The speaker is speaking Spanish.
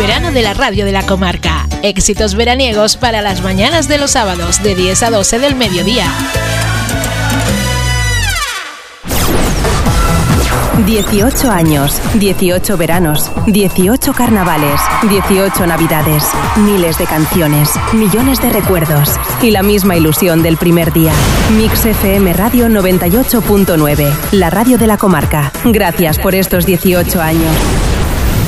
verano de la radio de la comarca. Éxitos veraniegos para las mañanas de los sábados de 10 a 12 del mediodía. 18 años, 18 veranos, 18 carnavales, 18 navidades, miles de canciones, millones de recuerdos y la misma ilusión del primer día. Mix FM Radio 98.9, la radio de la comarca. Gracias por estos 18 años.